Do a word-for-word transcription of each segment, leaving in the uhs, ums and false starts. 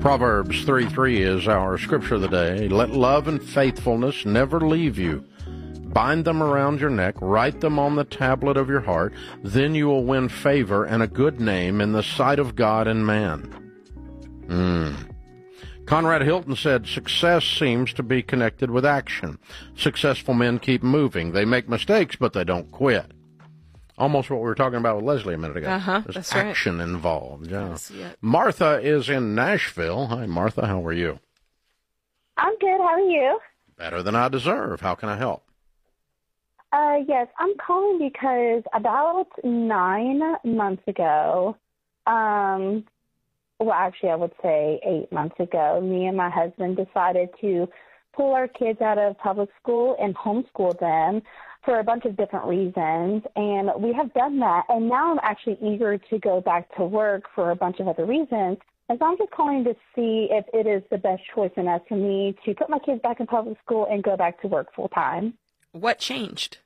Proverbs three three is our scripture of the day. Let love and faithfulness never leave you. Bind them around your neck, write them on the tablet of your heart. Then you will win favor and a good name in the sight of God and man. Hmm. Conrad Hilton said, success seems to be connected with action. Successful men keep moving. They make mistakes, but they don't quit. Almost what we were talking about with Leslie a minute ago. Uh-huh, There's that's action right. involved. Yeah. Yes, yeah. Martha is in Nashville. Hi, Martha. How are you? I'm good. How are you? Better than I deserve. How can I help? Uh, yes, I'm calling because about nine months ago, um, well, actually, I would say eight months ago, me and my husband decided to pull our kids out of public school and homeschool them for a bunch of different reasons, and we have done that, and now I'm actually eager to go back to work for a bunch of other reasons, and so I'm just calling to see if it is the best choice in us for me to put my kids back in public school and go back to work full-time. What changed?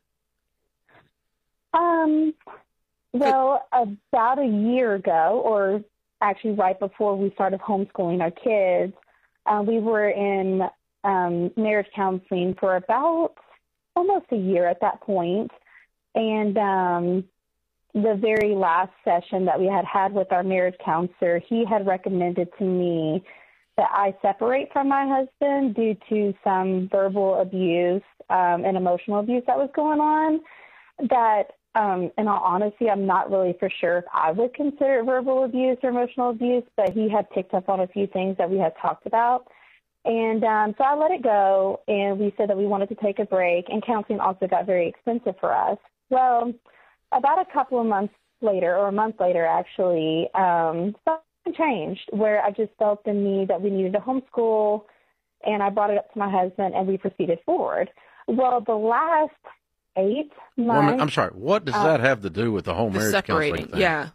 Um, well, about a year ago, or actually right before we started homeschooling our kids, uh, we were in um, marriage counseling for about almost a year at that point. And um, the very last session that we had had with our marriage counselor, he had recommended to me that I separate from my husband due to some verbal abuse um, and emotional abuse that was going on. That, um, in all honesty, I'm not really for sure if I would consider it verbal abuse or emotional abuse, but he had picked up on a few things that we had talked about. And um, so I let it go, and we said that we wanted to take a break, and counseling also got very expensive for us. Well, about a couple of months later, or a month later, actually, um, something changed where I just felt the need that we needed to homeschool, and I brought it up to my husband, and we proceeded forward. Well, the last eight months... Well, I'm sorry. What does uh, that have to do with the whole the marriage separating, counseling thing? Yeah.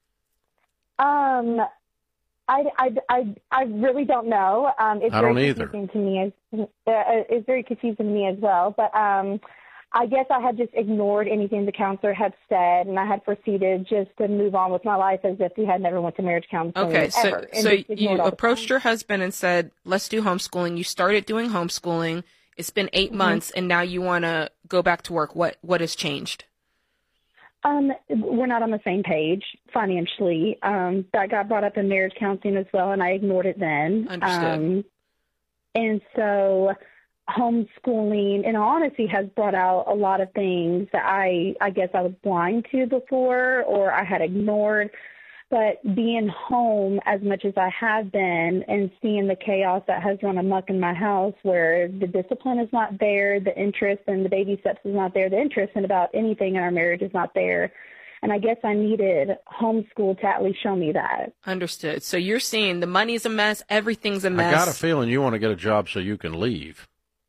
Um... I, I, I, I really don't know. Um, it's I don't very either. confusing to me. As, uh, it's very confusing to me as well. But um, I guess I had just ignored anything the counselor had said, and I had proceeded just to move on with my life as if we had never went to marriage counseling Okay, so ever. so you approached your husband and said, let's do homeschooling. You started doing homeschooling. It's been eight mm-hmm. months, and now you want to go back to work. What What has changed? Um, we're not on the same page financially. Um, that got brought up in marriage counseling as well, and I ignored it then. Understood. Um, and so homeschooling, in all honesty, has brought out a lot of things that I, I guess I was blind to before or I had ignored. But being home as much as I have been and seeing the chaos that has run amok in my house where the discipline is not there, the interest and the baby steps is not there, the interest in about anything in our marriage is not there. And I guess I needed homeschool to at least show me that. Understood. So you're seeing the money's a mess, everything's a mess. I got a feeling you want to get a job so you can leave.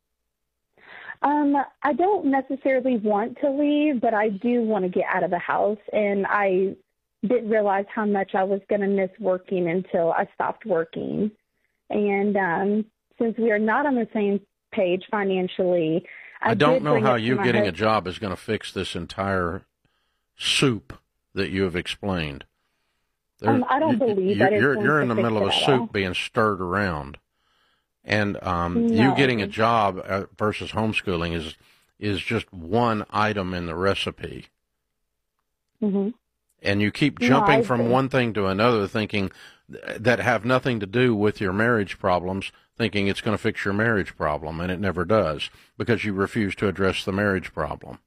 Um, I don't necessarily want to leave, but I do want to get out of the house, and I didn't realize how much I was going to miss working until I stopped working. And um, since we are not on the same page financially, I, I don't know how you you getting husband. a job is going to fix this entire soup that you have explained. Um, I don't believe you, that it's you're, going you're to in the fix middle of a it at soup all. being stirred around. And um, No. you getting a job versus homeschooling is is just one item in the recipe. Mm-hmm. And you keep No, jumping I from see. one thing to another, thinking that have nothing to do with your marriage problems, thinking it's going to fix your marriage problem, and it never does because you refuse to address the marriage problem.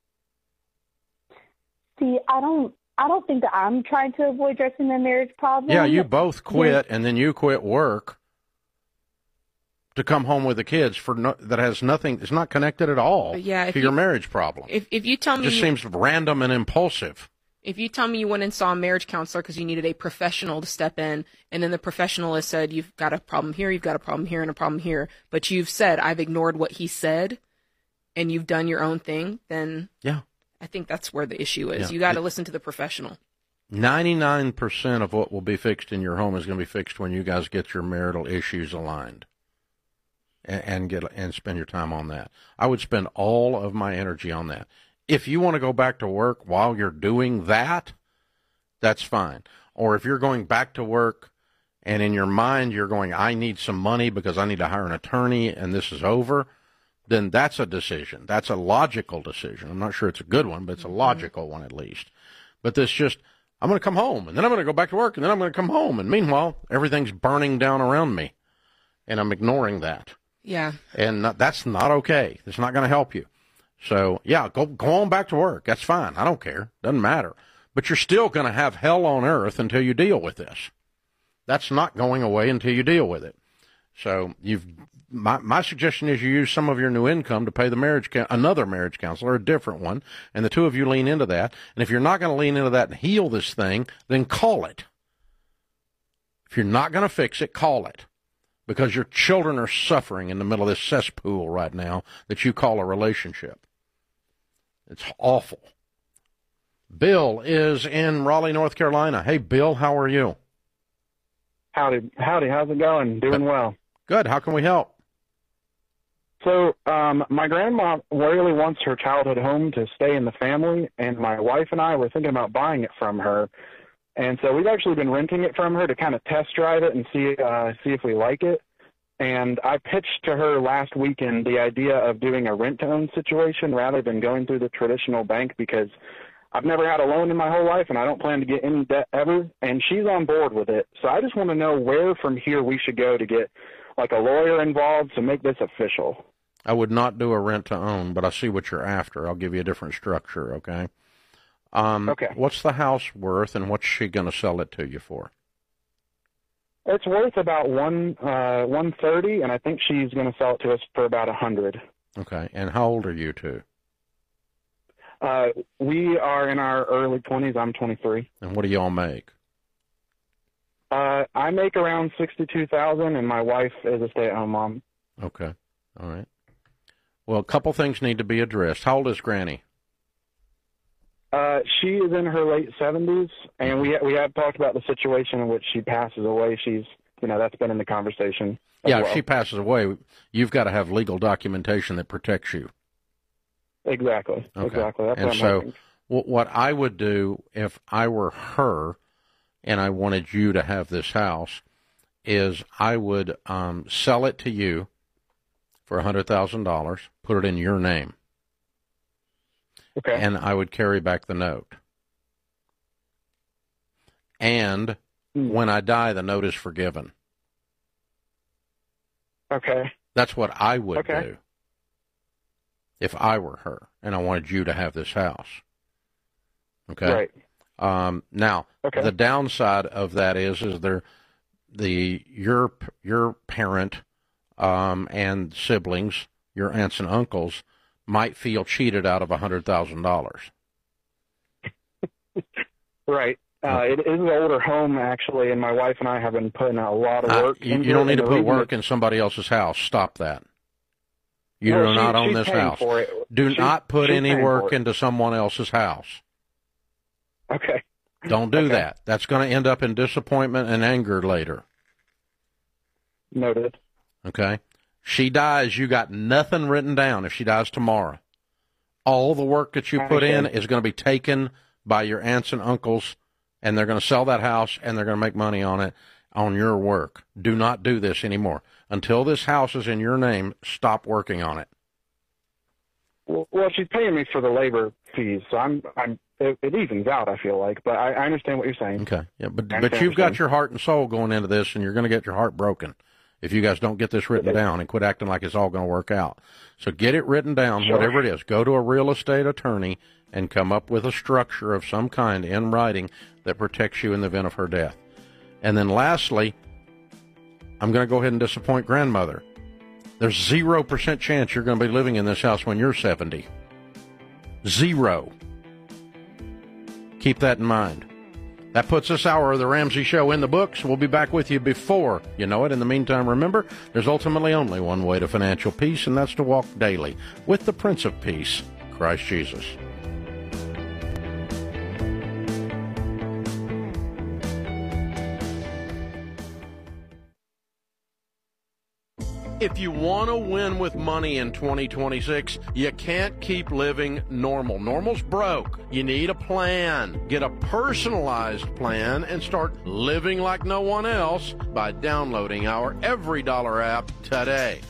See, I don't, I don't think that I'm trying to avoid addressing the marriage problem. Yeah, you both quit, Yeah. and then you quit work to come home with the kids for no, that has nothing. It's not connected at all Yeah, if to you- your marriage problem. If if you tell It me just you, seems random and impulsive. if you tell me you went and saw a marriage counselor because you needed a professional to step in, and then the professional has said you've got a problem here, you've got a problem here, and a problem here, but you've said I've ignored what he said, and you've done your own thing, then Yeah. I think that's where the issue is. Yeah. You got to It- listen to the professional. ninety-nine percent of what will be fixed in your home is going to be fixed when you guys get your marital issues aligned and, and get and spend your time on that. I would spend all of my energy on that. If you want to go back to work while you're doing that, that's fine. Or if you're going back to work and in your mind you're going, I need some money because I need to hire an attorney and this is over, then that's a decision. That's a logical decision. I'm not sure it's a good one, but it's a logical one at least. But this just, I'm going to come home, and then I'm going to go back to work, and then I'm going to come home, and meanwhile, everything's burning down around me, and I'm ignoring that. Yeah. And not, that's not okay. It's not going to help you. So, yeah, go go on back to work. That's fine. I don't care. Doesn't matter. But you're still going to have hell on earth until you deal with this. That's not going away until you deal with it. So you've my my suggestion is you use some of your new income to pay the marriage another marriage counselor, a different one, and the two of you lean into that. And if you're not going to lean into that and heal this thing, then call it. If you're not going to fix it, call it. Because your children are suffering in the middle of this cesspool right now that you call a relationship. It's awful. Bill is in Raleigh, North Carolina. Hey, Bill, how are you? Howdy. Howdy. How's it going? Doing well. Good. How can we help? So um, my grandma really wants her childhood home to stay in the family, and my wife and I were thinking about buying it from her. And so we've actually been renting it from her to kind of test drive it and see uh, see if we like it. And I pitched to her last weekend the idea of doing a rent-to-own situation rather than going through the traditional bank, because I've never had a loan in my whole life, and I don't plan to get any debt ever, and she's on board with it. So I just want to know where from here we should go to get, like, a lawyer involved to make this official. I would not do a rent-to-own, but I see what you're after. I'll give you a different structure, okay? Um, okay. What's the house worth, and what's she going to sell it to you for? It's worth about one uh, one thirty, and I think she's going to sell it to us for about a hundred. Okay. And how old are you two? Uh, we are in our early twenties. I'm twenty-three. And what do y'all make? Uh, I make around sixty-two thousand, and my wife is a stay-at-home mom. Okay. All right. Well, a couple things need to be addressed. How old is Granny? Uh, she is in her late seventies, and we we have talked about the situation in which she passes away. She's, you know, that's been in the conversation. Yeah, well. If she passes away, you've got to have legal documentation that protects you. Exactly. Okay. Exactly. That's and what I'm so, hoping. what I would do if I were her, and I wanted you to have this house, is I would um, sell it to you for a hundred thousand dollars, put it in your name. Okay. And I would carry back the note. And mm. when I die, the note is forgiven. Okay. That's what I would okay. do if I were her and I wanted you to have this house. Okay? Right. Um, now, okay. the downside of that is, is there, the your your parent um, and siblings, your aunts and uncles, might feel cheated out of a hundred thousand dollars. Right. Uh, it is an older home, actually, and my wife and I have been putting a lot of work uh, you, into you don't it, need to put work it, in somebody else's house. Stop that. You well, do she, not own this paying house. For it. Do she, not put any work it. into someone else's house. Okay. Don't do okay. that. That's going to end up in disappointment and anger later. Noted. Okay? She dies, you got nothing written down if she dies tomorrow. All the work that you put in is going to be taken by your aunts and uncles, and they're going to sell that house, and they're going to make money on it, on your work. Do not do this anymore. Until this house is in your name, stop working on it. Well, well she's paying me for the labor fees, so I'm, I'm, it, it evens out, I feel like, but I, I understand what you're saying. Okay, yeah, but but you've got your heart and soul going into this, and you're going to get your heart broken if you guys don't get this written down and quit acting like it's all going to work out. So get it written down, sure. whatever it is. Go to a real estate attorney and come up with a structure of some kind in writing that protects you in the event of her death. And then lastly, I'm going to go ahead and disappoint grandmother. There's zero percent chance you're going to be living in this house when you're seventy. Zero. Keep that in mind. That puts this hour of the Ramsey Show in the books. We'll be back with you before you know it. In the meantime, remember, there's ultimately only one way to financial peace, and that's to walk daily with the Prince of Peace, Christ Jesus. If you want to win with money in twenty twenty-six, you can't keep living normal. Normal's broke. You need a plan. Get a personalized plan and start living like no one else by downloading our Every Dollar app today.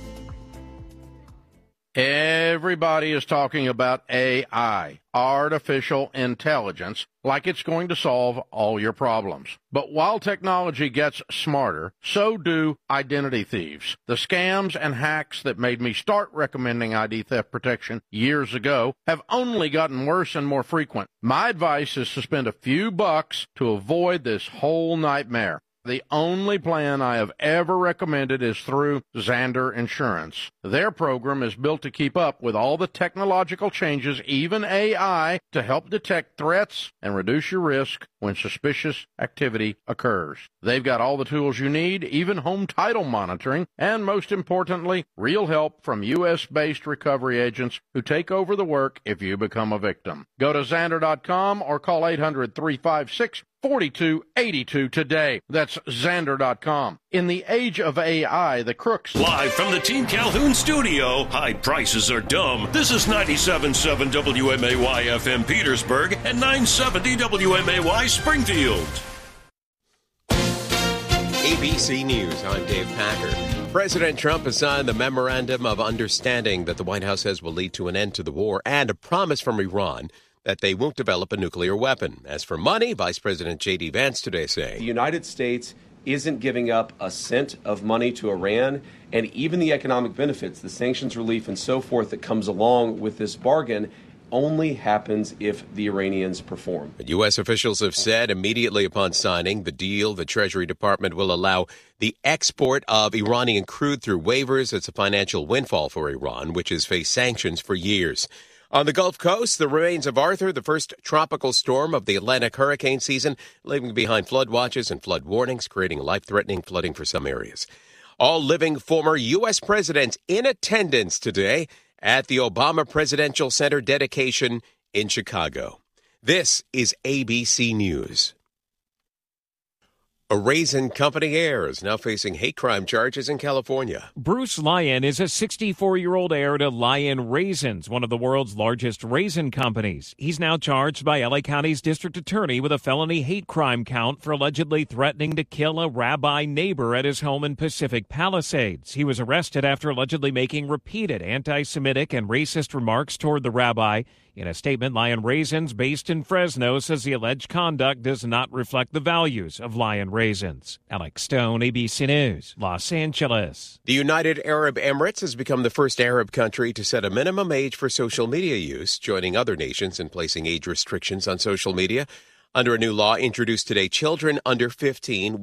Everybody is talking about A I, artificial intelligence, like it's going to solve all your problems. But while technology gets smarter, so do identity thieves. The scams and hacks that made me start recommending I D theft protection years ago have only gotten worse and more frequent. My advice is to spend a few bucks to avoid this whole nightmare. The only plan I have ever recommended is through Zander Insurance. Their program is built to keep up with all the technological changes, even A I, to help detect threats and reduce your risk when suspicious activity occurs. They've got all the tools you need, even home title monitoring, and most importantly, real help from U S-based recovery agents who take over the work if you become a victim. Go to Zander dot com or call eight hundred, three five six, four two eight two today. That's Zander dot com. In the age of A I, the crooks... Live from the Team Calhoun studio, high prices are dumb. This is ninety-seven point seven W M A Y F M Petersburg and nine seventy W M A Y Springfield. A B C News, I'm Dave Packer. President Trump has signed the Memorandum of Understanding that the White House says will lead to an end to the war and a promise from Iran that they won't develop a nuclear weapon. As for money, Vice President J D. Vance today saying the United States isn't giving up a cent of money to Iran, and even the economic benefits, the sanctions relief and so forth that comes along with this bargain only happens if the Iranians perform. But U S officials have said immediately upon signing the deal, the Treasury Department will allow the export of Iranian crude through waivers. It's a financial windfall for Iran, which has faced sanctions for years. On the Gulf Coast, the remains of Arthur, the first tropical storm of the Atlantic hurricane season, leaving behind flood watches and flood warnings, creating life-threatening flooding for some areas. All living former U S presidents in attendance today at the Obama Presidential Center dedication in Chicago. This is A B C News. A Raisin Company heir is now facing hate crime charges in California. Bruce Lyon is a sixty-four-year-old heir to Lyon Raisins, one of the world's largest raisin companies. He's now charged by L A County's district attorney with a felony hate crime count for allegedly threatening to kill a rabbi neighbor at his home in Pacific Palisades. He was arrested after allegedly making repeated anti-Semitic and racist remarks toward the rabbi. In a statement, Lyon Raisins, based in Fresno, says the alleged conduct does not reflect the values of Lyon Raisins. Alex Stone, A B C News, Los Angeles. The United Arab Emirates has become the first Arab country to set a minimum age for social media use, joining other nations in placing age restrictions on social media. Under a new law introduced today, children under fifteen